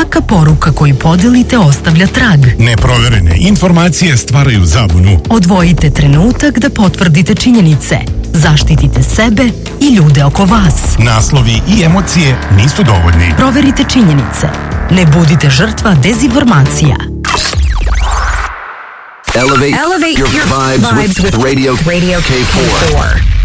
Svaka poruka koju podelite ostavlja trag. Neproverene informacije stvaraju zabunu. Odvojite trenutak da potvrdite činjenice. Zaštitite sebe i ljude oko vas. Naslovi i emocije nisu dovoljni. Proverite činjenice. Ne budite žrtva dezinformacija. Elevate your vibes with Radio K4.